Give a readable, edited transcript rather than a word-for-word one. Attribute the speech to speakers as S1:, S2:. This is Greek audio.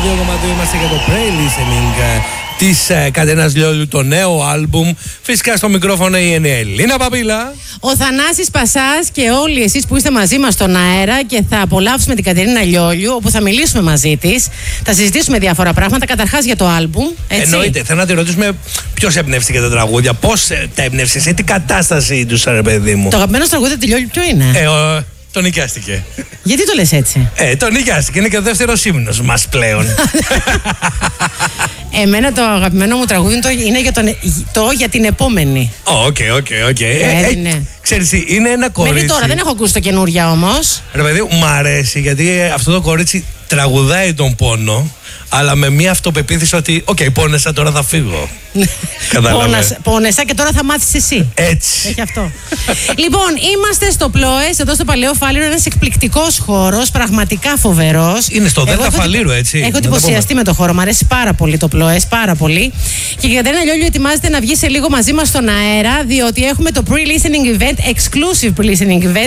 S1: 102,2 είμαστε για το pre-listening της Κατερίνας Λιόλιου, το νέο άλμπουμ. Φυσικά στο μικρόφωνο η Ελίνα Παπίλα,
S2: ο Θανάσης Πασάς και όλοι εσείς που είστε μαζί μας στον αέρα και θα απολαύσουμε την Κατερίνα Λιόλιου, όπου θα μιλήσουμε μαζί της, θα συζητήσουμε διάφορα πράγματα, καταρχάς για το άλμπουμ.
S1: Εννοείται, θέλω να τη ρωτήσουμε ποιος εμπνεύστηκε τα τραγούδια, πώς τα εμπνεύστηκε, σε τι κατάσταση τους, ρε παιδί μου.
S2: Το αγαπημένο τραγούδι του Λιόλιου ποιο είναι?
S1: Το νοικιάστηκε.
S2: Γιατί το λες έτσι?
S1: Το νοικιάστηκε, είναι και ο δεύτερος ύμνος μας πλέον.
S2: Εμένα το αγαπημένο μου τραγούδι είναι για την επόμενη.
S1: Οκ. Ξέρεις, είναι ένα κορίτσι.
S2: Μένει τώρα, δεν έχω ακούσει το καινούρια όμως.
S1: Ρε παιδί μου, μ' αρέσει γιατί αυτό το κορίτσι τραγουδάει τον πόνο, αλλά με μια αυτοπεποίθηση ότι πόνεσα, τώρα θα φύγω.
S2: Πόνεσα και τώρα θα μάθεις εσύ.
S1: Έτσι.
S2: Έχει αυτό. Λοιπόν, είμαστε στο Πλόες, εδώ στο Παλαιό Φάληρο, ένας εκπληκτικός χώρος, πραγματικά φοβερός.
S1: Είναι στο Δέλτα Φαλήρου, έτσι.
S2: Έχω εντυπωσιαστεί με το χώρο, μου αρέσει πάρα πολύ το Πλόες, πάρα πολύ. Και η Κατερίνα Λιόλιου ετοιμάζεται να βγει σε λίγο μαζί μας στον αέρα, διότι έχουμε το pre-listening event, exclusive pre-listening event,